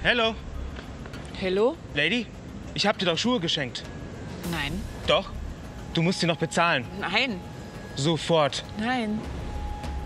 Hello. Hello? Lady, ich hab dir doch Schuhe geschenkt. Nein. Doch? Du musst sie noch bezahlen. Nein. Sofort. Nein.